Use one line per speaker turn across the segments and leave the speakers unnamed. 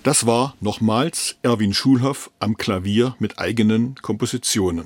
Das war nochmals Erwin Schulhoff am Klavier mit eigenen Kompositionen.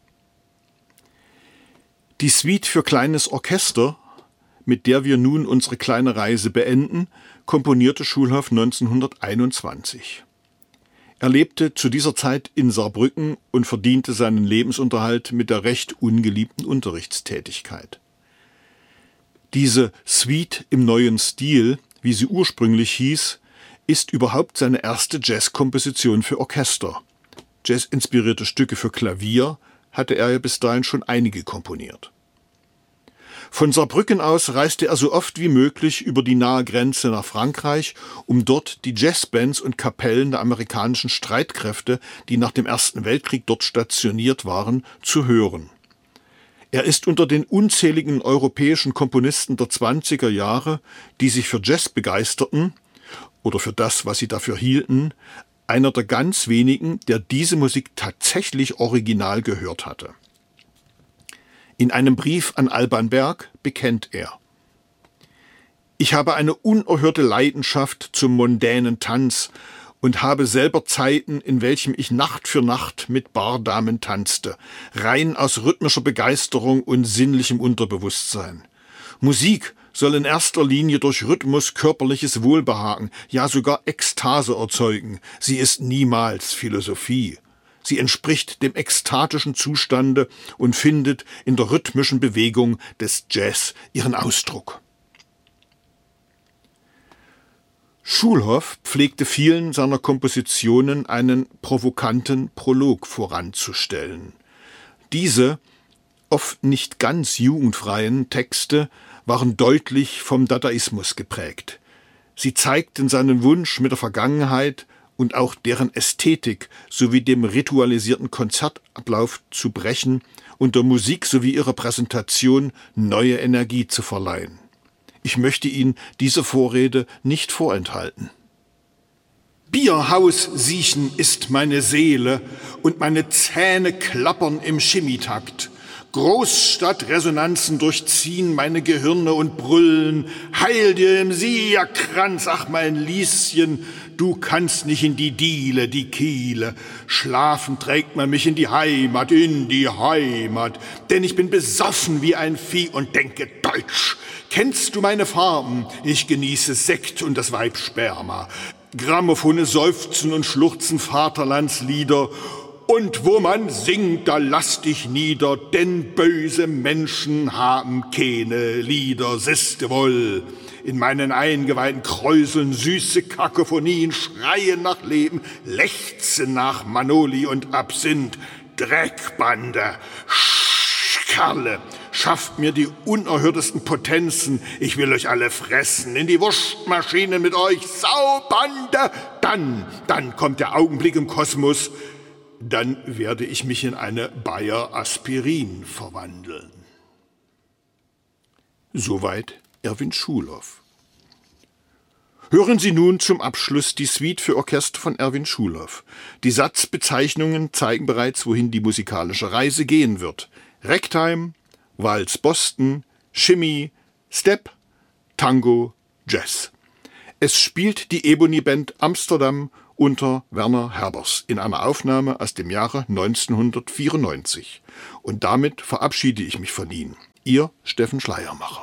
Die Suite für kleines Orchester, mit der wir nun unsere kleine Reise beenden, komponierte Schulhoff 1921. Er lebte zu dieser Zeit in Saarbrücken und verdiente seinen Lebensunterhalt mit der recht ungeliebten Unterrichtstätigkeit. Diese Suite im neuen Stil, wie sie ursprünglich hieß, ist überhaupt seine erste Jazzkomposition für Orchester. Jazz-inspirierte Stücke für Klavier hatte er ja bis dahin schon einige komponiert. Von Saarbrücken aus reiste er so oft wie möglich über die nahe Grenze nach Frankreich, um dort die Jazzbands und Kapellen der amerikanischen Streitkräfte, die nach dem Ersten Weltkrieg dort stationiert waren, zu hören. Er ist unter den unzähligen europäischen Komponisten der 20er Jahre, die sich für Jazz begeisterten, oder für das, was sie dafür hielten, einer der ganz wenigen, der diese Musik tatsächlich original gehört hatte. In einem Brief an Alban Berg bekennt er: Ich habe eine unerhörte Leidenschaft zum mondänen Tanz und habe selber Zeiten, in welchem ich Nacht für Nacht mit Bardamen tanzte, rein aus rhythmischer Begeisterung und sinnlichem Unterbewusstsein. Musik soll in erster Linie durch Rhythmus körperliches Wohlbehagen, ja sogar Ekstase erzeugen. Sie ist niemals Philosophie. Sie entspricht dem ekstatischen Zustande und findet in der rhythmischen Bewegung des Jazz ihren Ausdruck. Schulhoff pflegte vielen seiner Kompositionen einen provokanten Prolog voranzustellen. Diese, oft nicht ganz jugendfreien Texte waren deutlich vom Dadaismus geprägt. Sie zeigten seinen Wunsch, mit der Vergangenheit und auch deren Ästhetik sowie dem ritualisierten Konzertablauf zu brechen und der Musik sowie ihrer Präsentation neue Energie zu verleihen. Ich möchte Ihnen diese Vorrede nicht vorenthalten. Bierhaus siechen ist meine Seele und meine Zähne klappern im Chemietakt. Großstadtresonanzen durchziehen meine Gehirne und brüllen: Heil dir im Sierkranz, ach mein Lieschen, du kannst nicht in die Diele, die Kiele. Schlafen trägt man mich in die Heimat, denn ich bin besoffen wie ein Vieh und denke deutsch. Kennst du meine Farben? Ich genieße Sekt und das Weib Sperma. Grammophone seufzen und schluchzen Vaterlandslieder. Und wo man singt, da lass dich nieder, denn böse Menschen haben keine Lieder, siste wohl. In meinen Eingeweiden kräuseln süße Kakophonien, schreien nach Leben, lechzen nach Manoli und Absinth. Dreckbande, Kerle, schafft mir die unerhörtesten Potenzen, ich will euch alle fressen, in die Wurstmaschinen mit euch, Saubande. Dann kommt der Augenblick im Kosmos, dann werde ich mich in eine Bayer Aspirin verwandeln. Soweit Erwin Schulhoff. Hören Sie nun zum Abschluss die Suite für Orchester von Erwin Schulhoff. Die Satzbezeichnungen zeigen bereits, wohin die musikalische Reise gehen wird. Ragtime, Waltz Boston, Shimmy, Step, Tango, Jazz. Es spielt die Ebony Band Amsterdam unter Werner Herbers in einer Aufnahme aus dem Jahre 1994. Und damit verabschiede ich mich von Ihnen. Ihr Steffen Schleiermacher.